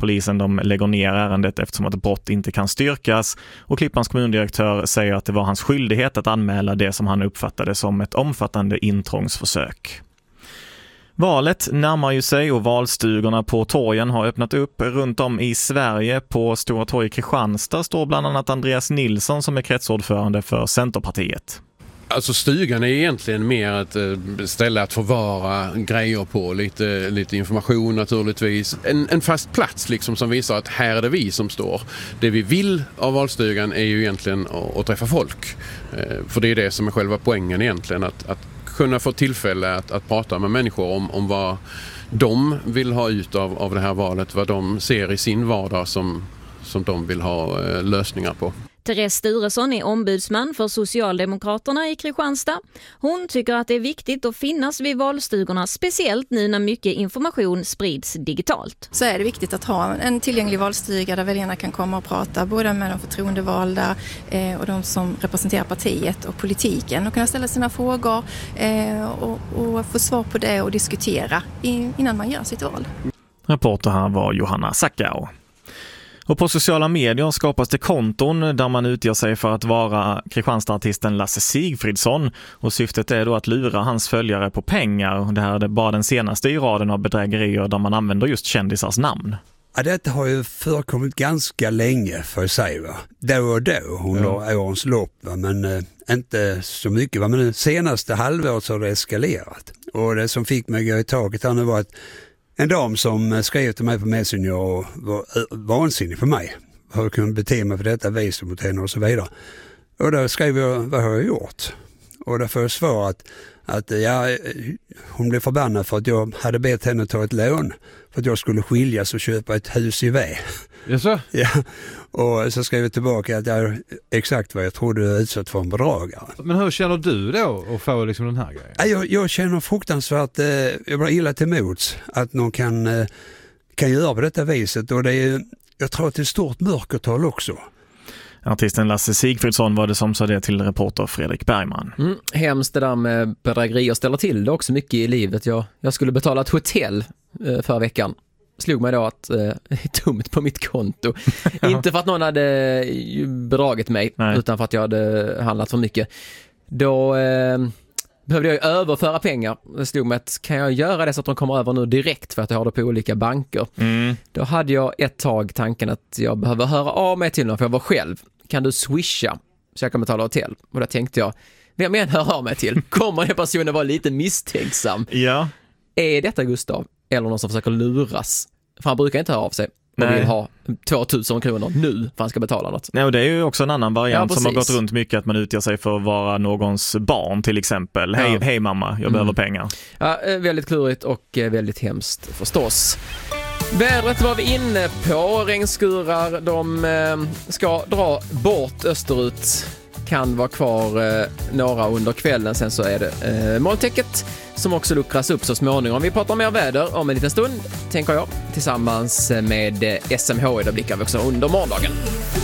Polisen de lägger ner ärendet eftersom att brott inte kan styrkas, och Klippans kommundirektör säger att det var hans skyldighet att anmäla det som han uppfattade som ett omfattande intrångsförsök. Valet närmar ju sig och valstugorna på torgen har öppnat upp runt om i Sverige. På Stora torg i Kristianstad står bland annat Andreas Nilsson som är kretsordförande för Centerpartiet. Alltså stugan är egentligen mer ett ställe att förvara grejer på, lite information naturligtvis. En fast plats liksom som visar att här är det vi som står. Det vi vill av valstugan är ju egentligen att träffa folk. För det är det som är själva poängen egentligen, att kunna få tillfälle att prata med människor om vad de vill ha ut av det här valet, vad de ser i sin vardag som de vill ha lösningar på. Therese Sturesson är ombudsman för Socialdemokraterna i Kristianstad. Hon tycker att det är viktigt att finnas vid valstugorna, speciellt nu när mycket information sprids digitalt. Så är det viktigt att ha en tillgänglig valstuga där väljarna kan komma och prata både med de förtroendevalda och de som representerar partiet och politiken och kunna ställa sina frågor och få svar på det och diskutera innan man gör sitt val. Reporter här var Johanna Sackau. Och på sociala medier skapas det konton där man utger sig för att vara Kristianstad-artisten Lasse Sigfridsson, och syftet är då att lura hans följare på pengar. Det här är bara den senaste i raden av bedrägerier där man använder just kändisars namn. Ja, detta har ju förekommit ganska länge för sig, va? Då och då under årens lopp, va? Men inte så mycket. Va? Men det senaste halvåret så har det eskalerat. Och det som fick mig gå i taket här nu var att en dam som skrev till mig på Messenger och var vansinnig för mig. Hur jag kunde bete mig för detta vis mot henne och så vidare. Och då skrev jag, vad har jag gjort? Och då får jag svar att hon blev förbannad för att jag hade bett henne ta ett lån för att jag skulle skiljas och köpa ett hus i V. Jaså? Ja, och så skrev jag tillbaka att jag exakt vad jag trodde jag utsatt för en bedragare. Men hur känner du då att få liksom den här grejen? Jag känner fruktansvärt, jag blir illa till mots att någon kan göra på detta viset, och det är, jag tror att det är ett stort mörkertal också. Artisten Lasse Sigfridsson var det som sa det till reporter Fredrik Bergman. Hemskt det där med bedrägerier ställer till det också mycket i livet. Jag skulle betala ett hotell förra veckan. Slog mig då att det är tomt på mitt konto. Inte för att någon hade bedragit mig, utan för att jag hade handlat för mycket. Då behövde jag överföra pengar. Det slog mig att kan jag göra det så att de kommer över nu direkt för att jag har det på olika banker. Då hade jag ett tag tanken att jag behöver höra av mig till någon för jag var själv. Kan du swisha så jag kan betala hotell? Och då tänkte jag, vem jag hör av mig till? Kommer den personen vara lite misstänksam? Ja. Är detta Gustav? Eller någon som försöker luras? För han brukar inte höra av sig. Och vill ha 2000 kronor nu för han ska betala något. Nej, och det är ju också en annan variant som har gått runt mycket, att man utger sig för att vara någons barn till exempel. Hej mamma, jag behöver pengar. Ja, väldigt klurigt och väldigt hemskt förstås. Vädret var vi inne på. Regnskurar, de ska dra bort österut. Kan vara kvar några under kvällen. Sen så är det molntäcket som också luckras upp så småningom. Vi pratar mer väder om en liten stund, tänker jag, tillsammans med SMH. Där blickar vi också under morgondagen.